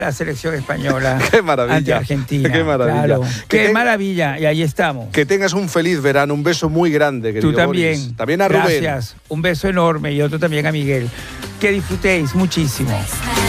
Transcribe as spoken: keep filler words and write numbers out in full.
la selección española. Qué maravilla. Ante Argentina. Qué maravilla. Claro. Que Qué ten... maravilla. Y ahí estamos. Que tengas un feliz verano. Un beso muy grande, querido Tú también. Boris. También a Rubén. Gracias. Un beso enorme y otro también a Miguel. Que disfrutéis muchísimo.